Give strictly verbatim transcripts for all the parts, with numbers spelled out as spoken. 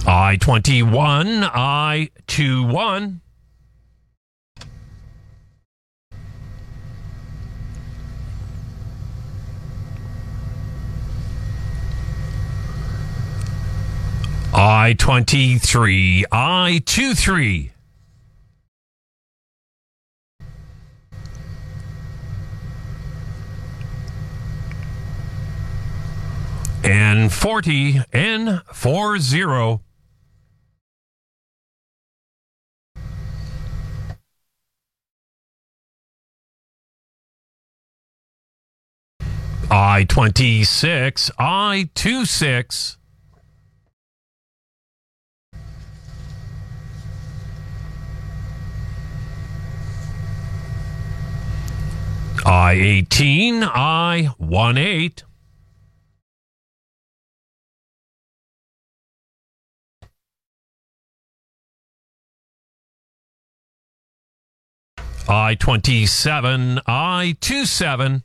I twenty-one, I twenty-one. I twenty-three, I twenty-three. And forty, N forty. I twenty-six, I twenty-six. I eighteen, I eighteen. I twenty-seven, I twenty-seven.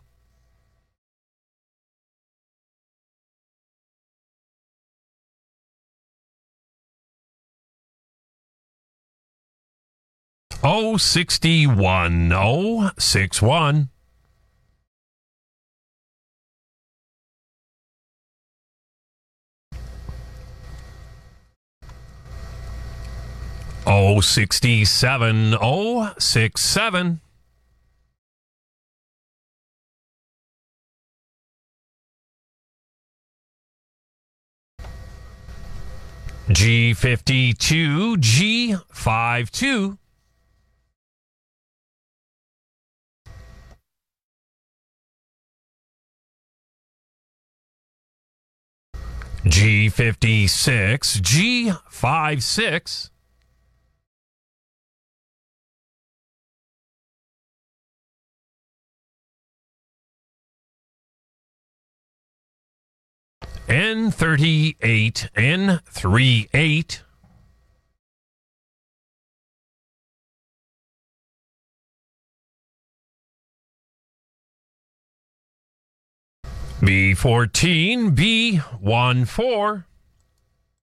Oh, sixty-one, oh, sixty-one. Oh, sixty-seven, oh, sixty-seven. G fifty-two, G fifty-two. G fifty-six, G fifty-six. N thirty-eight, N thirty-eight. B fourteen, B fourteen.